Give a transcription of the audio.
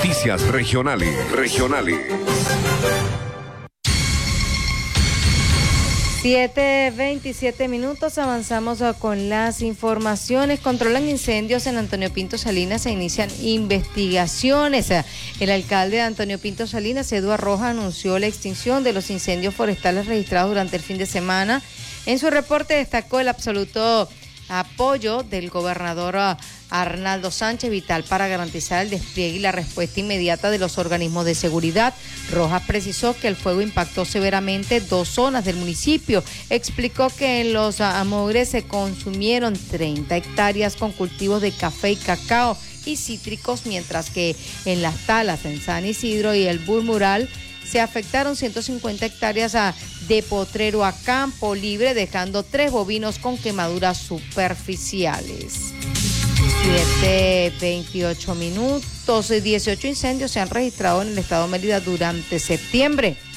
Noticias Regionales. 7:27, avanzamos con las informaciones. Controlan incendios en Antonio Pinto Salinas, se inician investigaciones. El alcalde de Antonio Pinto Salinas, Eduardo Rojas, anunció la extinción de los incendios forestales registrados durante el fin de semana. En su reporte destacó el absoluto apoyo del gobernador Arnaldo Sánchez, vital para garantizar el despliegue y la respuesta inmediata de los organismos de seguridad. Rojas precisó que el fuego impactó severamente 2 zonas del municipio. Explicó que en los Amogres se consumieron 30 hectáreas con cultivos de café y cacao y cítricos, mientras que en Las Talas, en San Isidro y el Bulmural se afectaron 150 hectáreas de potrero a campo libre, dejando 3 bovinos con quemaduras superficiales. 7:28, 18 incendios se han registrado en el estado de Mérida durante septiembre.